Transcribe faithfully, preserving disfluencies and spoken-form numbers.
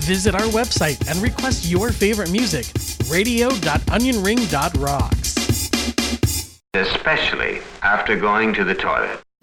Visit our website and request your favorite music, radio dot onion ring dot rocks. Especially after going to the toilet.